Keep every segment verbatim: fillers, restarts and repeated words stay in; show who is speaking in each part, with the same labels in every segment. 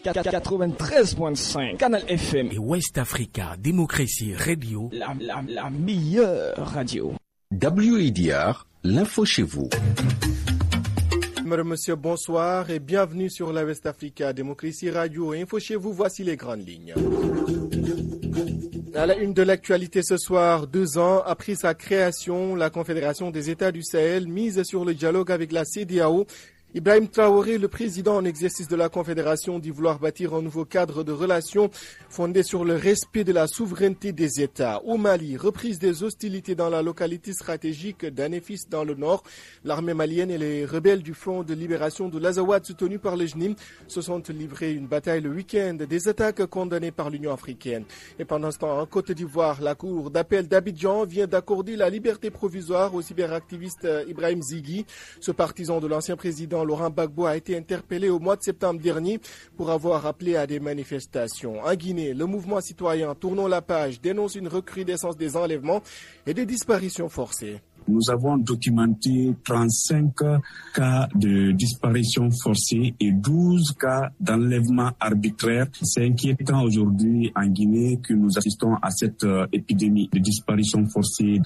Speaker 1: quatre-vingt-treize virgule cinq Canal F M
Speaker 2: et West Africa Démocratie Radio,
Speaker 1: la, la, la meilleure radio.
Speaker 3: W I D R, l'info chez vous.
Speaker 4: Madame, monsieur, bonsoir et bienvenue sur la West Africa Démocratie Radio. Info chez vous, voici les grandes lignes. À la une de l'actualité ce soir, deux ans après sa création, la Confédération des États du Sahel mise sur le dialogue avec la C E D E A O. Ibrahim Traoré, le président en exercice de la Confédération, dit vouloir bâtir un nouveau cadre de relations fondé sur le respect de la souveraineté des États. Au Mali, reprise des hostilités dans la localité stratégique d'Anefis dans le nord. L'armée malienne et les rebelles du Front de libération de l'Azawad soutenus par le J N I M se sont livrés une bataille le week-end, des attaques condamnées par l'Union africaine. Et pendant ce temps, en Côte d'Ivoire, la Cour d'appel d'Abidjan vient d'accorder la liberté provisoire au cyberactiviste Ibrahim Zighi. Ce partisan de l'ancien président Laurent Gbagbo a été interpellé au mois de septembre dernier pour avoir appelé à des manifestations. En Guinée, le mouvement citoyen Tournons la page dénonce une recrudescence des enlèvements et des disparitions forcées.
Speaker 5: Nous avons documenté trente-cinq cas de disparition forcée et douze cas d'enlèvement arbitraire. C'est inquiétant aujourd'hui en Guinée que nous assistons à cette euh, épidémie de disparition forcée.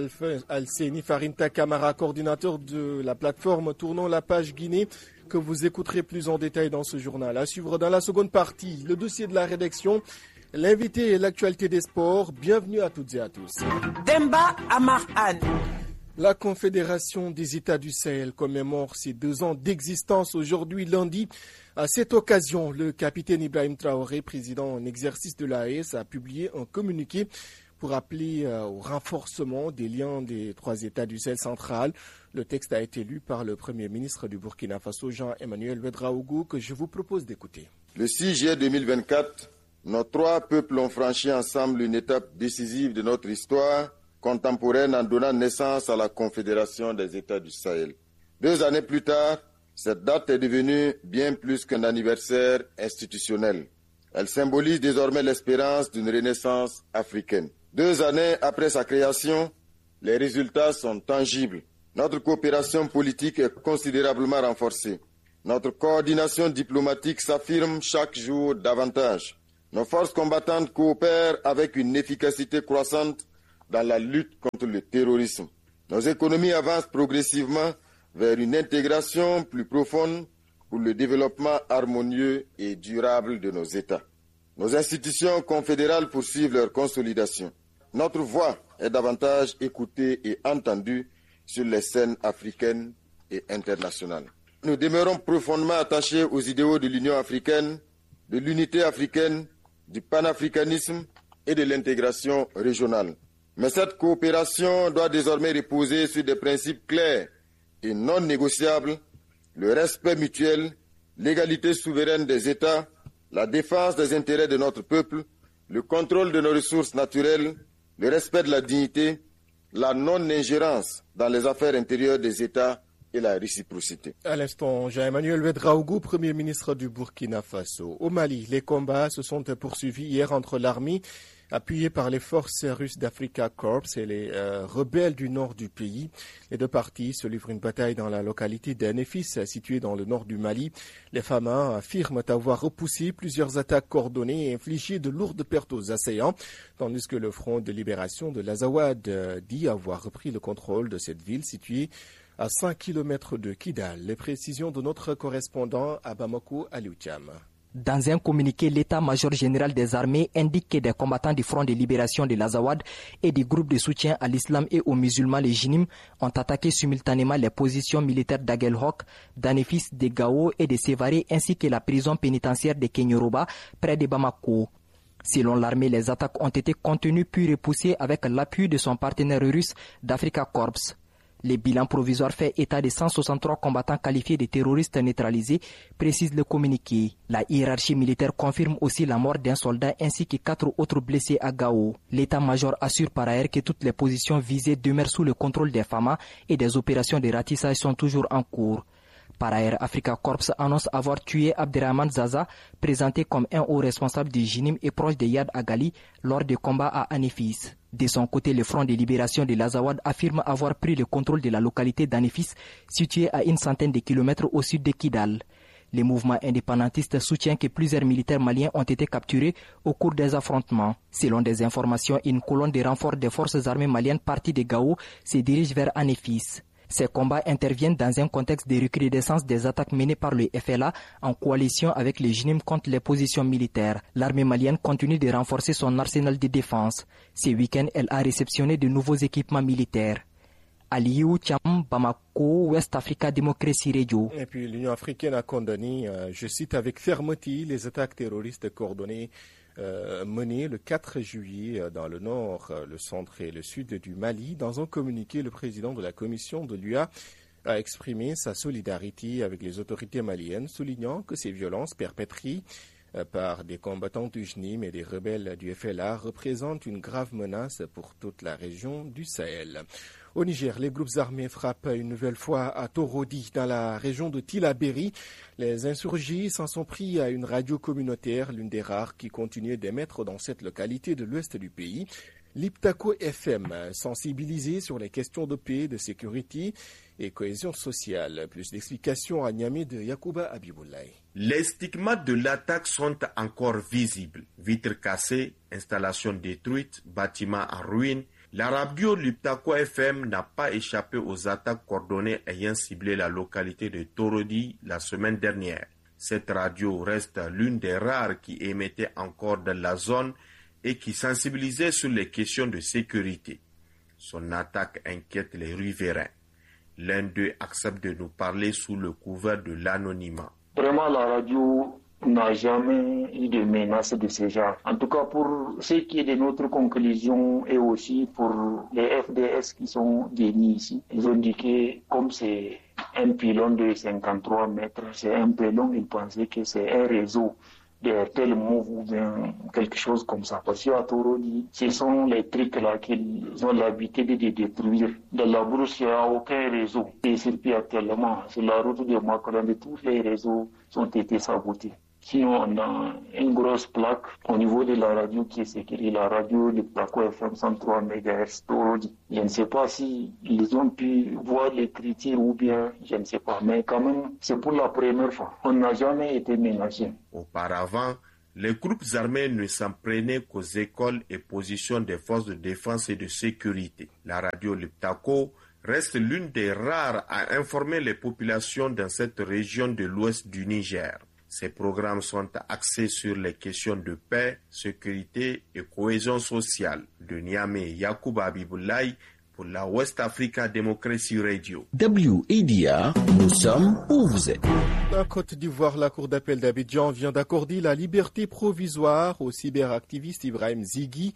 Speaker 4: Alseni Farinta Kamara, coordinateur de la plateforme Tournons la page Guinée, que vous écouterez plus en détail dans ce journal. À suivre dans la seconde partie, le dossier de la rédaction, l'invité et l'actualité des sports. Bienvenue à toutes et à tous.
Speaker 6: Demba Amarhan.
Speaker 4: La Confédération des États du Sahel commémore ses deux ans d'existence aujourd'hui lundi. À cette occasion, le capitaine Ibrahim Traoré, président en exercice de l'A E S, a publié un communiqué pour appeler au renforcement des liens des trois États du Sahel central. Le texte a été lu par le Premier ministre du Burkina Faso, Jean-Emmanuel Ouedraogo, que je vous propose d'écouter.
Speaker 7: Le six juillet deux mille vingt-quatre, nos trois peuples ont franchi ensemble une étape décisive de notre histoire contemporaine en donnant naissance à la Confédération des États du Sahel. Deux années plus tard, cette date est devenue bien plus qu'un anniversaire institutionnel. Elle symbolise désormais l'espérance d'une renaissance africaine. Deux années après sa création, les résultats sont tangibles. Notre coopération politique est considérablement renforcée. Notre coordination diplomatique s'affirme chaque jour davantage. Nos forces combattantes coopèrent avec une efficacité croissante dans la lutte contre le terrorisme. Nos économies avancent progressivement vers une intégration plus profonde pour le développement harmonieux et durable de nos États. Nos institutions confédérales poursuivent leur consolidation. Notre voix est davantage écoutée et entendue sur les scènes africaines et internationales. Nous demeurons profondément attachés aux idéaux de l'Union africaine, de l'unité africaine, du panafricanisme et de l'intégration régionale. Mais cette coopération doit désormais reposer sur des principes clairs et non négociables, le respect mutuel, l'égalité souveraine des États, la défense des intérêts de notre peuple, le contrôle de nos ressources naturelles, le respect de la dignité, la non-ingérence dans les affaires intérieures des États et la réciprocité.
Speaker 4: À l'instant, Jean-Emmanuel Ouedraogo, Premier ministre du Burkina Faso. Au Mali, les combats se sont poursuivis hier entre l'armée appuyé par les forces russes d'Africa Corps et les euh, rebelles du nord du pays. Les deux parties se livrent une bataille dans la localité d'Anefis, située dans le nord du Mali. Les Famas affirment avoir repoussé plusieurs attaques coordonnées et infligé de lourdes pertes aux assaillants, tandis que le Front de libération de l'Azawad euh, dit avoir repris le contrôle de cette ville située à cinq kilomètres de Kidal. Les précisions de notre correspondant à Bamako, Aliou Thiam.
Speaker 8: Dans un communiqué, l'état-major général des armées indique que des combattants du Front de libération de l'Azawad et du groupe de soutien à l'islam et aux musulmans, les J N I M, ont attaqué simultanément les positions militaires d'Aguelhok, d'Anefis, de Gao et de Sévaré, ainsi que la prison pénitentiaire de Kenyoroba, près de Bamako. Selon l'armée, les attaques ont été contenues puis repoussées avec l'appui de son partenaire russe d'Africa Corps. Le bilan provisoire fait état de cent soixante-trois combattants qualifiés de terroristes neutralisés, précise le communiqué. La hiérarchie militaire confirme aussi la mort d'un soldat ainsi que quatre autres blessés à Gao. L'état-major assure par ailleurs que toutes les positions visées demeurent sous le contrôle des Famas et des opérations de ratissage sont toujours en cours. Par ailleurs, Africa Corps annonce avoir tué Abderrahman Zaza, présenté comme un haut responsable du J N I M et proche de Yad Agali, lors des combats à Anefis. De son côté, le Front de libération de l'Azawad affirme avoir pris le contrôle de la localité d'Anefis, située à une centaine de kilomètres au sud de Kidal. Les mouvements indépendantistes soutiennent que plusieurs militaires maliens ont été capturés au cours des affrontements. Selon des informations, une colonne de renfort des forces armées maliennes partie de Gao se dirige vers Anéfis. Ces combats interviennent dans un contexte de recrudescence des attaques menées par le F L A en coalition avec le J N I M contre les positions militaires. L'armée malienne continue de renforcer son arsenal de défense. Ce week-end, elle a réceptionné de nouveaux équipements militaires. Aliou Thiam, Bamako, West Africa Democracy Radio.
Speaker 4: Et puis l'Union africaine a condamné, euh, je cite, avec fermeté les attaques terroristes coordonnées euh, menées le quatre juillet euh, dans le nord, euh, le centre et le sud du Mali. Dans un communiqué, le président de la commission de l'U A a exprimé sa solidarité avec les autorités maliennes, soulignant que ces violences perpétrées euh, par des combattants du J N I M et des rebelles du F L A représentent une grave menace pour toute la région du Sahel. Au Niger, les groupes armés frappent une nouvelle fois à Torodi, dans la région de Tillabéri. Les insurgés s'en sont pris à une radio communautaire, l'une des rares qui continuait d'émettre dans cette localité de l'ouest du pays. Liptako F M, sensibilisé sur les questions de paix, de sécurité et cohésion sociale. Plus d'explications à Niamey de Yacouba Abiboulaye.
Speaker 9: Les stigmates de l'attaque sont encore visibles. Vitres cassées, installations détruites, bâtiments en ruine. La radio Liptako F M n'a pas échappé aux attaques coordonnées ayant ciblé la localité de Torodi la semaine dernière. Cette radio reste l'une des rares qui émettait encore dans la zone et qui sensibilisait sur les questions de sécurité. Son attaque inquiète les riverains. L'un d'eux accepte de nous parler sous le couvert de l'anonymat.
Speaker 10: Vraiment, la radio n'a jamais eu de menace de ce genre. En tout cas, pour ce qui est de notre conclusion et aussi pour les F D S qui sont venus ici, ils ont dit que comme c'est un pylône de cinquante-trois mètres, c'est un peu long, ils pensaient que c'est un réseau de tel move ou bien quelque chose comme ça. Parce qu'à Torodi, ce sont les trucs là qu'ils ont l'habitude de détruire. Dans la brousse, il n'y a aucun réseau. Et circuit actuellement, sur la route de Makodande, tous les réseaux ont été sabotés. Sinon, on a une grosse plaque au niveau de la radio qui est écrite, la radio de Placo F M cent trois mégahertz Torodi. Je ne sais pas si ils ont pu voir l'écriture ou bien, je ne sais pas. Mais quand même, c'est pour la première fois. On n'a jamais été menacé.
Speaker 9: Auparavant, les groupes armés ne s'en prenaient qu'aux écoles et positions des forces de défense et de sécurité. La radio Liptako reste l'une des rares à informer les populations dans cette région de l'ouest du Niger. Ces programmes sont axés sur les questions de paix, sécurité et cohésion sociale. De Niamey, Yacouba Abiboulaye pour la West Africa Democracy Radio.
Speaker 3: W A D R, nous sommes où vous êtes.
Speaker 4: En Côte d'Ivoire, la Cour d'appel d'Abidjan vient d'accorder la liberté provisoire au cyberactiviste Ibrahim Zighi,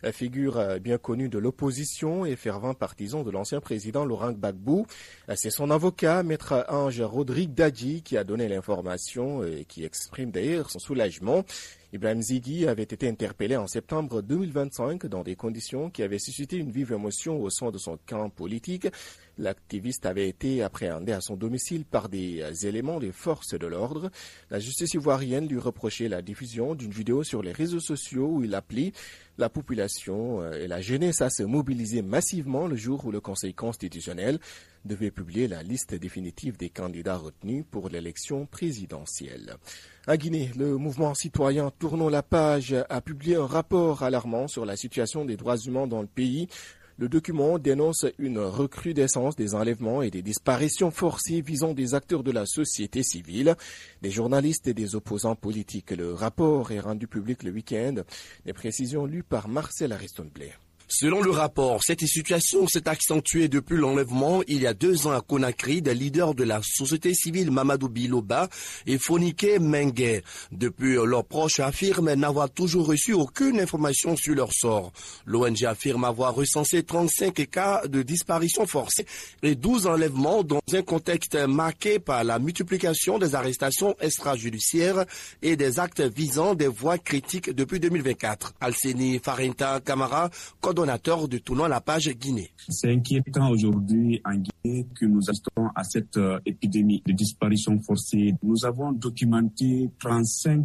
Speaker 4: figure bien connue de l'opposition et fervent partisan de l'ancien président Laurent Gbagbo. C'est son avocat, maître Ange Rodrigue Dadji, qui a donné l'information et qui exprime d'ailleurs son soulagement. Ibrahim Zighi avait été interpellé en septembre deux mille vingt-cinq dans des conditions qui avaient suscité une vive émotion au sein de son camp politique. L'activiste avait été appréhendé à son domicile par des éléments des forces de l'ordre. La justice ivoirienne lui reprochait la diffusion d'une vidéo sur les réseaux sociaux où il appelait la population et la jeunesse à se mobiliser massivement le jour où le Conseil constitutionnel devait publier la liste définitive des candidats retenus pour l'élection présidentielle. À Guinée, le mouvement citoyen Tournons la page a publié un rapport alarmant sur la situation des droits humains dans le pays. Le document dénonce une recrudescence des enlèvements et des disparitions forcées visant des acteurs de la société civile, des journalistes et des opposants politiques. Le rapport est rendu public le week-end. Des précisions lues par Marcel Ariston-Blais.
Speaker 11: Selon le rapport, cette situation s'est accentuée depuis l'enlèvement il y a deux ans à Conakry des leaders de la société civile Mamadou Biloba et Fonike Mengue. Depuis, leurs proches affirment n'avoir toujours reçu aucune information sur leur sort. L'O N G affirme avoir recensé trente-cinq cas de disparition forcée et douze enlèvements dans un contexte marqué par la multiplication des arrestations extrajudiciaires et des actes visant des voies critiques depuis deux mille vingt-quatre. Alseni Farinta Kamara, donateur de Tournons la page Guinée.
Speaker 5: C'est inquiétant aujourd'hui en Guinée que nous assistons à cette euh, épidémie de disparition forcée. Nous avons documenté trente-cinq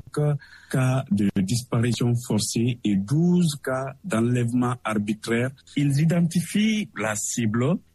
Speaker 5: cas de disparition forcée et douze cas d'enlèvement arbitraire. Ils identifient la cible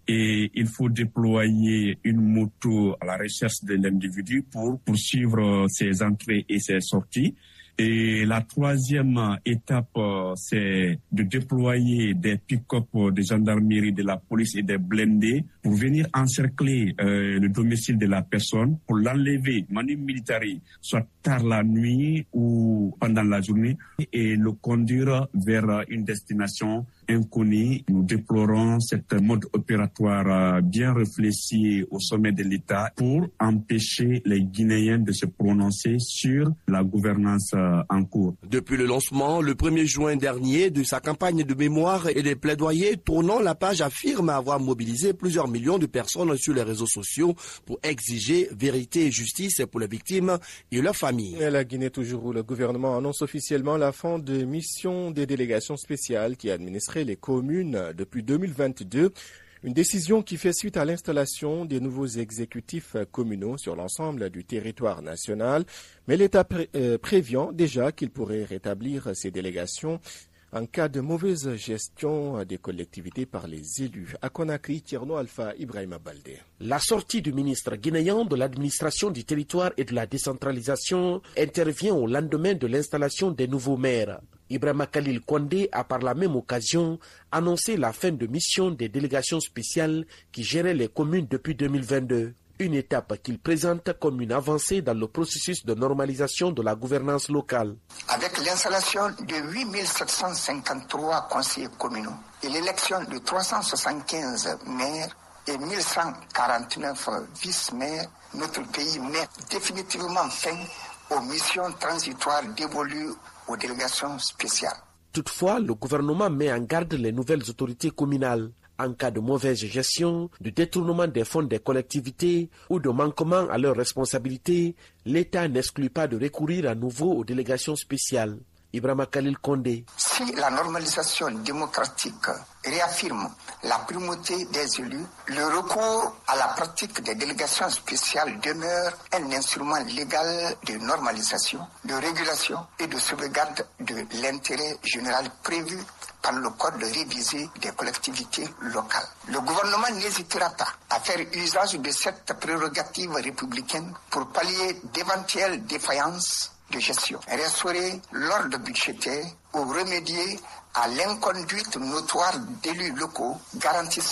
Speaker 5: et il faut déployer une moto à la recherche de l'individu pour poursuivre ses entrées et ses sorties. Et la troisième étape, c'est de déployer des pick-up de gendarmerie, de la police et des blindés pour venir encercler euh, le domicile de la personne, pour l'enlever, manu militari, soit tard la nuit ou pendant la journée, et le conduire vers une destination inconnue. Nous déplorons cette mode opératoire bien réfléchi au sommet de l'État pour empêcher les Guinéens de se prononcer sur la gouvernance en cours.
Speaker 11: Depuis le lancement, le premier juin dernier, de sa campagne de mémoire et des plaidoyers, Tournons la page affirme avoir mobilisé plusieurs millions de personnes sur les réseaux sociaux pour exiger vérité et justice pour les victimes et leurs familles.
Speaker 4: Et la Guinée, toujours où le gouvernement annonce officiellement la fin de mission des délégations spéciales qui administraient les communes depuis deux mille vingt-deux. Une décision qui fait suite à l'installation des nouveaux exécutifs communaux sur l'ensemble du territoire national. Mais l'État pré euh, prévient déjà qu'il pourrait rétablir ces délégations en cas de mauvaise gestion des collectivités par les élus. À Conakry, Tierno Alpha Ibrahima Baldé.
Speaker 6: La sortie du ministre guinéen de l'administration du territoire et de la décentralisation intervient au lendemain de l'installation des nouveaux maires. Ibrahima Khalil Kondé a par la même occasion annoncé la fin de mission des délégations spéciales qui géraient les communes depuis deux mille vingt-deux. Une étape qu'il présente comme une avancée dans le processus de normalisation de la gouvernance locale.
Speaker 12: Avec l'installation de huit mille sept cent cinquante-trois conseillers communaux et l'élection de trois cent soixante-quinze maires et mille cent quarante-neuf vice-maires, notre pays met définitivement fin aux missions transitoires dévolues aux délégations spéciales.
Speaker 6: Toutefois, le gouvernement met en garde les nouvelles autorités communales. En cas de mauvaise gestion, de détournement des fonds des collectivités ou de manquement à leurs responsabilités, l'État n'exclut pas de recourir à nouveau aux délégations spéciales. Ibrahima Khalil Kondé.
Speaker 12: Si la normalisation démocratique réaffirme la primauté des élus, le recours à la pratique des délégations spéciales demeure un instrument légal de normalisation, de régulation et de sauvegarde de l'intérêt général prévu par le code révisé des collectivités locales. Le gouvernement n'hésitera pas à faire usage de cette prérogative républicaine pour pallier d'éventuelles défaillances de gestion, restaurer l'ordre budgétaire ou remédier à l'inconduite notoire d'élus locaux garantissant